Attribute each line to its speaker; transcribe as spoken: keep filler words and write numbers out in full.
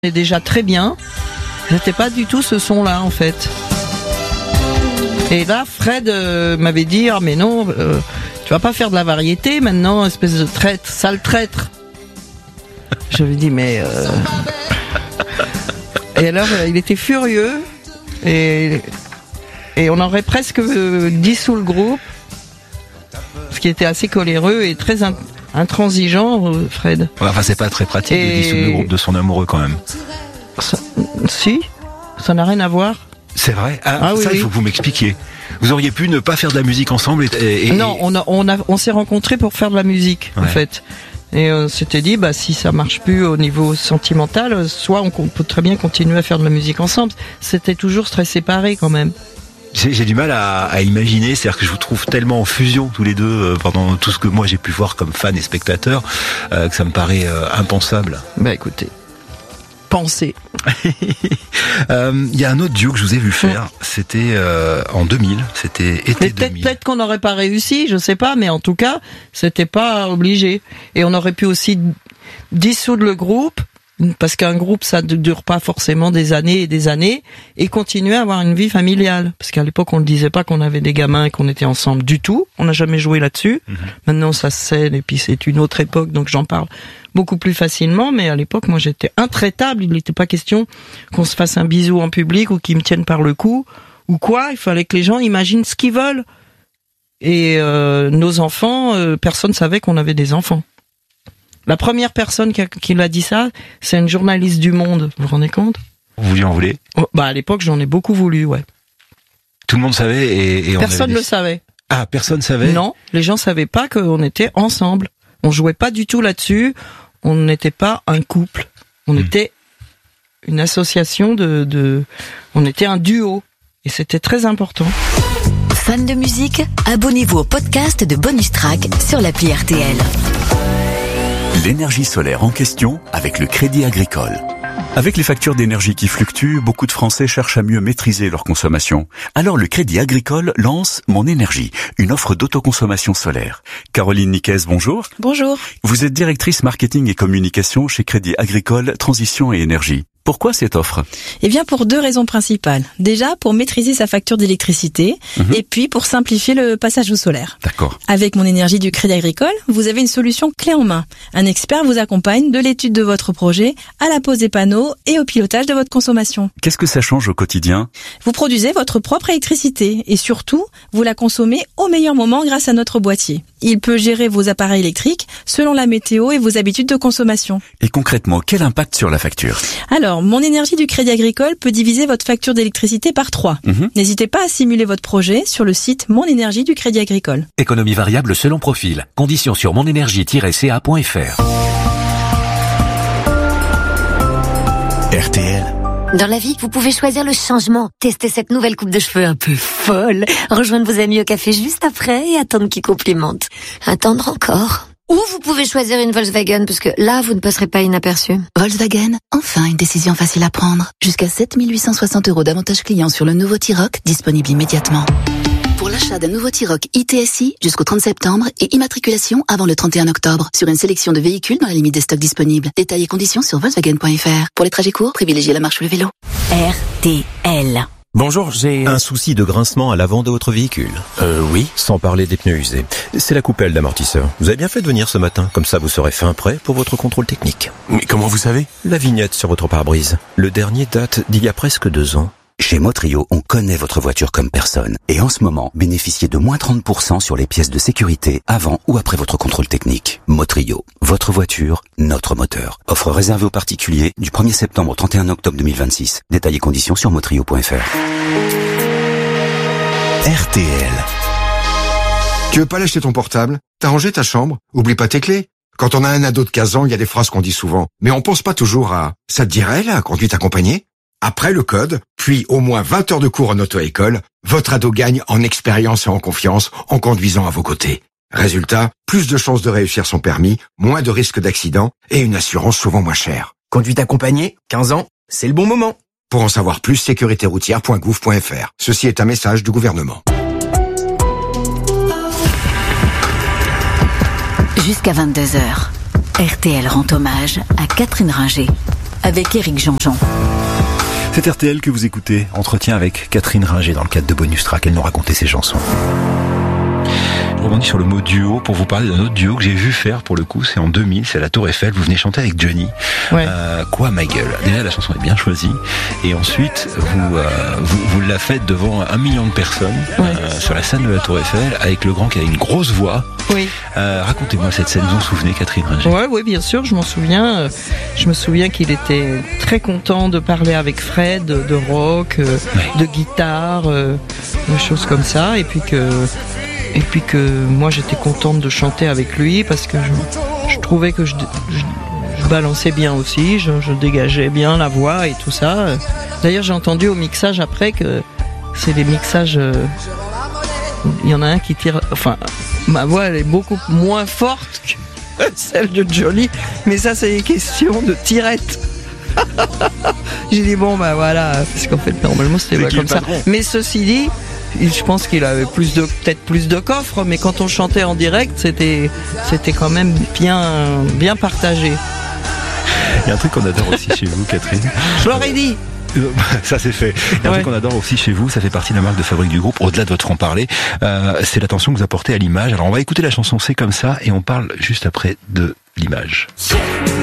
Speaker 1: C'est déjà très bien. C'était pas du tout ce son-là, en fait. Et là, Fred euh, m'avait dit, ah, mais non, euh, tu vas pas faire de la variété maintenant, espèce de traître, sale traître. Je lui ai dit, mais... Euh... Et alors, euh, il était furieux, et, et on aurait presque euh, dissous le groupe, ce qui était assez coléreux et très in- intransigeant, euh, Fred.
Speaker 2: Ouais, enfin, c'est pas très pratique et... de dissoudre le groupe de son amoureux, quand même.
Speaker 1: Ça, si, ça n'a rien à voir.
Speaker 2: C'est vrai. Ah,
Speaker 1: ah oui,
Speaker 2: ça,
Speaker 1: oui.
Speaker 2: il faut que vous m'expliquiez. Vous auriez pu ne pas faire de la musique ensemble et... et
Speaker 1: non, on, a, on, a, on s'est rencontrés pour faire de la musique, ouais. en fait. Et on s'était dit, bah, si ça marche plus au niveau sentimental, soit on peut très bien continuer à faire de la musique ensemble. C'était toujours très séparé quand même.
Speaker 2: J'ai, j'ai du mal à, à imaginer, c'est-à-dire que je vous trouve tellement en fusion tous les deux euh, pendant tout ce que moi j'ai pu voir comme fan et spectateur, euh, que ça me paraît euh, impensable.
Speaker 1: Bah écoutez, pensez.
Speaker 2: Il euh, y a un autre duo que je vous ai vu faire, c'était euh, en deux mille, c'était été
Speaker 1: mais peut-être,
Speaker 2: deux mille.
Speaker 1: Peut-être qu'on n'aurait pas réussi, je sais pas, mais en tout cas, c'était pas obligé. Et on aurait pu aussi dissoudre le groupe, parce qu'un groupe, ça ne dure pas forcément des années et des années, et continuer à avoir une vie familiale. Parce qu'à l'époque, on ne disait pas qu'on avait des gamins et qu'on était ensemble du tout. On n'a jamais joué là-dessus. Mmh. Maintenant, ça se sait, et puis c'est une autre époque, donc j'en parle beaucoup plus facilement. Mais à l'époque, moi, j'étais intraitable. Il n'était pas question qu'on se fasse un bisou en public ou qu'ils me tiennent par le cou ou quoi. Il fallait que les gens imaginent ce qu'ils veulent. Et euh, nos enfants, euh, personne ne savait qu'on avait des enfants. La première personne qui, a, qui l'a dit ça, c'est une journaliste du Monde. Vous vous rendez compte ?
Speaker 2: Vous lui en voulez ?
Speaker 1: Oh, bah à l'époque, j'en ai beaucoup voulu, ouais.
Speaker 2: Tout le monde savait et, et on
Speaker 1: personne ne
Speaker 2: des...
Speaker 1: le savait.
Speaker 2: Ah, personne savait ?
Speaker 1: Non, les gens savaient pas qu'on était ensemble. On jouait pas du tout là-dessus. On n'était pas un couple. On hmm. était une association de, de... On était un duo. Et c'était très important.
Speaker 3: Fan de musique ? Abonnez-vous au podcast de Bonus Track sur l'appli R T L.
Speaker 4: L'énergie solaire en question avec le Crédit Agricole. Avec les factures d'énergie qui fluctuent, beaucoup de Français cherchent à mieux maîtriser leur consommation. Alors le Crédit Agricole lance Mon Énergie, une offre d'autoconsommation solaire. Caroline Niquez, bonjour.
Speaker 5: Bonjour.
Speaker 4: Vous êtes directrice marketing et communication chez Crédit Agricole Transition et Énergie. Pourquoi cette offre ?
Speaker 5: Eh bien, pour deux raisons principales. Déjà, pour maîtriser sa facture d'électricité, mmh. et puis pour simplifier le passage au solaire.
Speaker 4: D'accord.
Speaker 5: Avec Mon Énergie du Crédit Agricole, vous avez une solution clé en main. Un expert vous accompagne de l'étude de votre projet à la pose des panneaux et au pilotage de votre consommation.
Speaker 4: Qu'est-ce que ça change au quotidien ?
Speaker 5: Vous produisez votre propre électricité et surtout, vous la consommez au meilleur moment grâce à notre boîtier. Il peut gérer vos appareils électriques selon la météo et vos habitudes de consommation.
Speaker 4: Et concrètement, quel impact sur la facture ?
Speaker 5: Alors, Mon Énergie du Crédit Agricole peut diviser votre facture d'électricité par trois. Mmh. N'hésitez pas à simuler votre projet sur le site Mon Énergie du Crédit Agricole.
Speaker 6: Économie variable selon profil. Conditions sur monénergie tiret c a point f r.
Speaker 4: R T L.
Speaker 7: Dans la vie, vous pouvez choisir le changement. Tester cette nouvelle coupe de cheveux un peu folle. Rejoindre vos amis au café juste après et attendre qu'ils complimentent. Attendre encore. Ou vous pouvez choisir une Volkswagen, parce que là, vous ne passerez pas inaperçu.
Speaker 8: Volkswagen, enfin une décision facile à prendre. Jusqu'à sept mille huit cent soixante euros d'avantages clients sur le nouveau T-Roc, disponible immédiatement. Pour l'achat d'un nouveau T-Roc I T S I jusqu'au trente septembre et immatriculation avant le trente et un octobre sur une sélection de véhicules dans la limite des stocks disponibles. Détails et conditions sur volkswagen point f r. Pour les trajets courts, privilégiez la marche ou le vélo.
Speaker 3: R T L.
Speaker 9: Bonjour, j'ai un souci de grincement à l'avant de votre véhicule.
Speaker 6: Euh, oui.
Speaker 9: Sans parler des pneus usés. C'est la coupelle d'amortisseur. Vous avez bien fait de venir ce matin, comme ça vous serez fin prêt pour votre contrôle technique.
Speaker 6: Mais comment vous savez ?
Speaker 9: La vignette sur votre pare-brise. Le dernier date d'il y a presque deux ans.
Speaker 10: Chez Motrio, on connaît votre voiture comme personne. Et en ce moment, bénéficiez de moins trente pour cent sur les pièces de sécurité avant ou après votre contrôle technique. Motrio, votre voiture, notre moteur. Offre réservée aux particuliers du premier septembre au trente et un octobre deux mille vingt-six. Détails et conditions sur motrio point f r.
Speaker 4: R T L.
Speaker 11: Tu veux pas lâcher ton portable ? T'as rangé ta chambre ? Oublie pas tes clés. Quand on a un ado de quinze ans, il y a des phrases qu'on dit souvent. Mais on pense pas toujours à « ça te dirait, la conduite accompagnée ?» Après le code, puis au moins vingt heures de cours en auto-école, votre ado gagne en expérience et en confiance en conduisant à vos côtés. Résultat, plus de chances de réussir son permis, moins de risques d'accident et une assurance souvent moins chère.
Speaker 12: Conduite accompagnée, quinze ans, c'est le bon moment.
Speaker 11: Pour en savoir plus, sécurité routière point gouv point f r. Ceci est un message du gouvernement.
Speaker 3: Jusqu'à vingt-deux heures, R T L rend hommage à Catherine Ringer. avec Éric Jean-Jean.
Speaker 2: C'est R T L que vous écoutez. Entretien avec Catherine Ringer dans le cadre de Bonus Track. Elle nous racontait ses chansons. Je rebondis sur le mot duo pour vous parler d'un autre duo que j'ai vu faire pour le coup, c'est en deux mille, c'est à la Tour Eiffel, vous venez chanter avec Johnny.
Speaker 1: Ouais.
Speaker 2: Euh, quoi ma gueule. Déjà la chanson est bien choisie et ensuite vous euh, vous, vous la faites devant un million de personnes ouais. euh, sur la scène de la Tour Eiffel avec le grand qui a une grosse voix.
Speaker 1: Oui.
Speaker 2: Euh, racontez-moi cette scène, vous vous en souvenez Catherine Ringer?
Speaker 1: Ouais, oui, bien sûr, je m'en souviens. Je me souviens qu'il était très content de parler avec Fred, de, de rock, euh, ouais. de guitare, euh, de choses comme ça, et puis que Et puis que moi j'étais contente de chanter avec lui parce que je, je trouvais que je, je, je balançais bien aussi, je, je dégageais bien la voix et tout ça. D'ailleurs j'ai entendu au mixage après que c'est des mixages... Euh, il y en a un qui tire... Enfin, ma voix elle est beaucoup moins forte que celle de Johnny, mais ça c'est une question de tirette. J'ai dit bon bah voilà, parce qu'en fait normalement c'était pas comme ça. Mais ceci dit... Je pense qu'il avait plus de, peut-être plus de coffres, mais quand on chantait en direct, c'était, c'était quand même bien, bien partagé.
Speaker 2: Il y a un truc qu'on adore aussi chez vous, Catherine.
Speaker 1: Je l'aurais dit.
Speaker 2: Ça c'est fait. Il y a un ouais. truc qu'on adore aussi chez vous, ça fait partie de la marque de fabrique du groupe, au-delà de votre franc-parler, euh, c'est l'attention que vous apportez à l'image. Alors on va écouter la chanson C'est comme ça et on parle juste après de l'image.